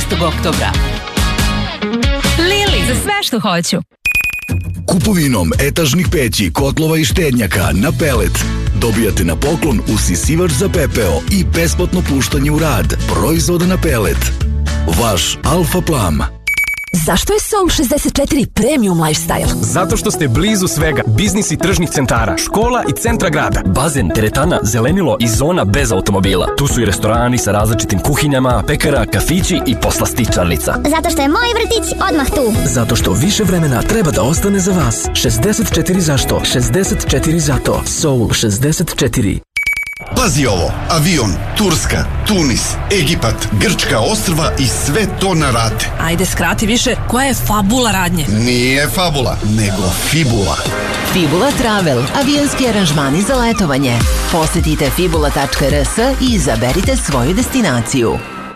oktobra. Lili, za sve što hoću. Kupovinom etažnih peći, kotlova i štednjaka na pelet dobijate na poklon usisivač za pepeo i besplatno puštanje u rad proizvoda na pelet. Vaš Alfa Plam. Zašto je Sol 64 premium lifestyle? Zato što ste blizu svega, biznis i tržnih centara, škola i centra grada. Bazen, teretana, zelenilo i zona bez automobila. Tu su i restorani sa različitim kuhinjama, pekara, kafići i poslastičarnica. Zato što je moj vrtić odmah tu. Zato što više vremena treba da ostane za vas. 64 zašto? 64 zato. Soul 64. Pazi ovo, avion, Turska, Tunis, Egipat, Grčka ostrva i sve to na rate. Ajde, skrati više, koja je fabula radnje? Nije fabula, nego fibula. Fibula Travel, avionski aranžmani za letovanje. Posetite fibula.rs i izaberite svoju destinaciju.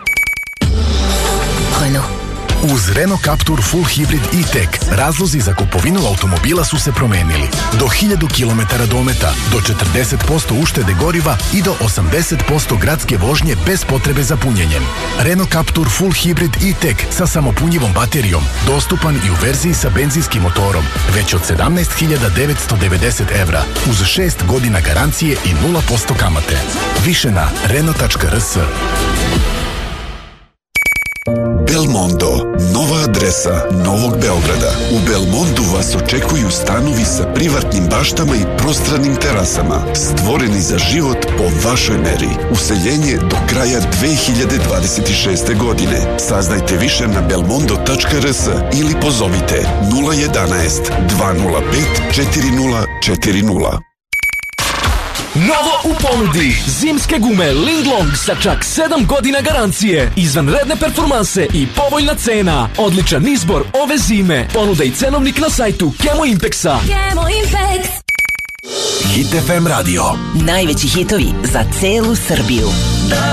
Renault. Uz Renault Captur Full Hybrid e-Tech razlozi za kupovinu automobila su se promenili. Do 1000 km dometa, do 40% uštede goriva i do 80% gradske vožnje bez potrebe za punjenjem. Renault Captur Full Hybrid e-Tech sa samopunjivom baterijom, dostupan i u verziji sa benzinskim motorom, već od 17.990 evra, uz 6 godina garancije i 0% kamate. Više na Renault.rs. Belmondo, nova adresa Novog Beograda. U Belmondu vas očekuju stanovi sa privatnim baštama i prostranim terasama, stvoreni za život po vašoj meri. Useljenje do kraja 2026. godine. Saznajte više na belmondo.rs ili pozovite 011 205 4040. Novo u ponudi, zimske gume Linglong sa čak 7 godina garancije, izvanredne performanse i povoljna cena. Odličan izbor ove zime. Ponuda i cenovnik na sajtu Kemo Impexa. Kemo Impex. Hit FM radio. Najveći hitovi za celu Srbiju.